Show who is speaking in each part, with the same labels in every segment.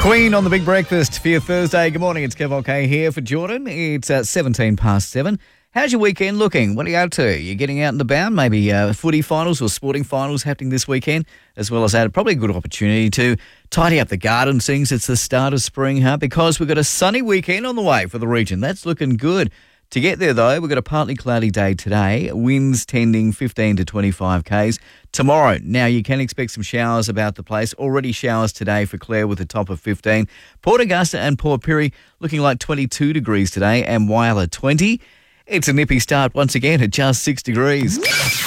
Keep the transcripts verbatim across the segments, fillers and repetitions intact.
Speaker 1: Queen on the Big Breakfast for your Thursday. Good morning, it's Kev OK here for Jordan. It's uh, seventeen past seven. How's your weekend looking? What are you up to? You getting out and about? Maybe uh, footy finals or sporting finals happening this weekend? As well as that, probably a good opportunity to tidy up the garden, seeing as it's the start of spring, huh? Because we've got a sunny weekend on the way for the region. That's looking good. To get there, though, we've got a partly cloudy day today. Winds tending fifteen to twenty-five kays. Tomorrow, now you can expect some showers about the place. Already showers today for Clare with a top of fifteen. Port Augusta and Port Pirie looking like twenty-two degrees today, and Whyalla twenty. It's a nippy start once again at just six degrees.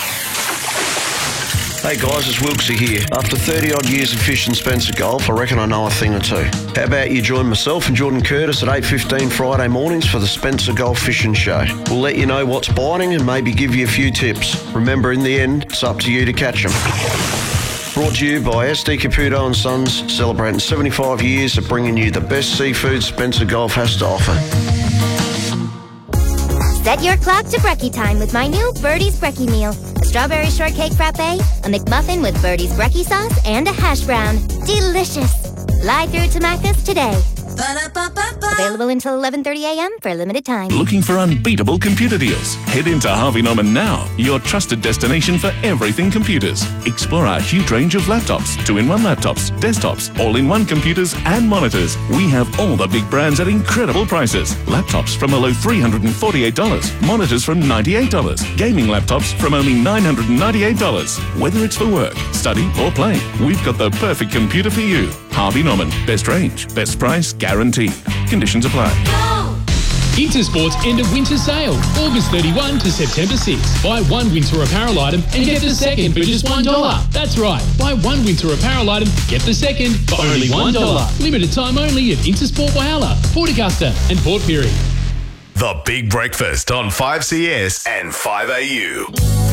Speaker 2: Hey guys, it's Wilksy here. After thirty odd years of fishing Spencer Golf, I reckon I know a thing or two. How about you join myself and Jordan Curtis at eight fifteen Friday mornings for the Spencer Golf Fishing Show. We'll let you know what's biting and maybe give you a few tips. Remember, in the end, it's up to you to catch them. Brought to you by S D Caputo and Sons, celebrating seventy-five years of bringing you the best seafood Spencer Golf has to offer.
Speaker 3: Set your clock to brekkie time with my new Birdie's Brekkie meal. A strawberry shortcake frappe, a McMuffin with Birdie's Brekkie sauce, and a hash brown. Delicious! Lie through to Macca's today. Ba-da-ba-ba-ba. Available until eleven thirty a.m. for a limited time.
Speaker 4: Looking for unbeatable computer deals? Head into Harvey Norman now, your trusted destination for everything computers. Explore our huge range of laptops, two-in-one laptops, desktops, all-in-one computers and monitors. We have all the big brands at incredible prices. Laptops from a low three hundred forty-eight dollars, monitors from ninety-eight dollars, gaming laptops from only nine hundred ninety-eight dollars. Whether it's for work, study or play, we've got the perfect computer for you. Harvey Norman, best range, best price, guaranteed. Conditions apply.
Speaker 5: Intersport's end of winter sale, August thirty-first to September sixth. Buy one winter apparel item and get the second for just one dollar. That's right, buy one winter apparel item, get the second for only one dollar. Limited time only at Intersport Whyalla, Port Augusta and Port Pirie.
Speaker 6: The Big Breakfast on five C S and five A U.